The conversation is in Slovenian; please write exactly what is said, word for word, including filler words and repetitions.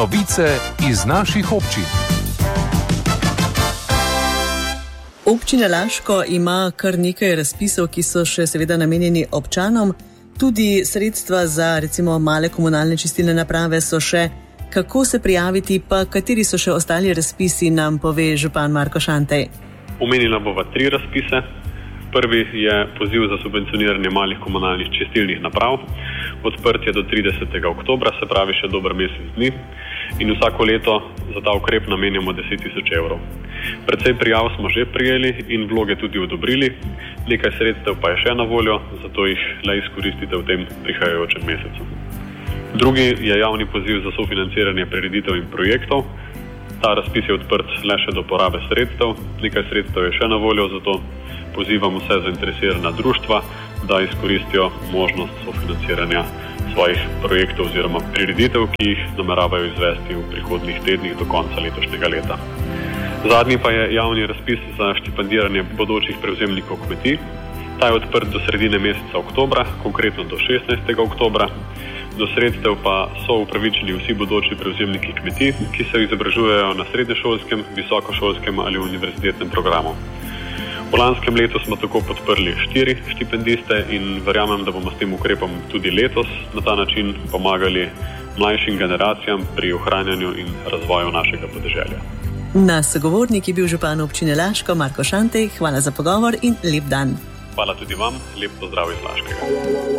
Novice iz naših občin. Občina Laško ima kar nekaj razpisov, ki so še seveda namenjeni občanom. Tudi sredstva za recimo male komunalne čistilne naprave so še. Kako se prijaviti, pa kateri so še ostali razpisi, nam pove župan Marko Šantej. Omenila bova tri razpise. Prvi je poziv za subvencioniranje malih komunalnih čistilnih naprav. Odprt je do tridesetega oktobra, se pravi še dober mesec dni. In vsako leto za ta ukrep namenjamo deset tisoč evrov. Precej prijav smo že prijeli in vloge tudi odobrili. Nekaj sredstev pa je še na voljo, zato jih le izkoristite v tem prihajajočem mesecu. Drugi je javni poziv za sofinanciranje prireditev in projektov. Ta razpis je odprt le še do porabe sredstev. Nekaj sredstev je še na voljo, zato pozivam vse zainteresirana društva, da izkoristijo možnost sofinanciranja svojih projektov oziroma prireditev, ki jih nameravajo izvesti v prihodnjih tednih do konca letošnjega leta. Zadnji pa je javni razpis za štipendiranje bodočih prevzemnikov kmetij. Ta je odprt do sredine meseca oktobra, konkretno do šestnajstega oktobra. Do sredstev pa so upravičeni vsi bodoči prevzemniki kmetij, ki se izobražujejo na srednješolskem, visokošolskem ali univerzitetnem programu. V lanskem letu smo tako podprli štiri štipendiste in verjamem, da bomo s tem ukrepom tudi letos na ta način pomagali mlajšim generacijam pri ohranjanju in razvoju našega podeželja. Naš sogovornik je bil župan občine Laško Marko Šantej. Hvala za pogovor in lep dan. Hvala tudi vam, lep pozdrav iz Laškega.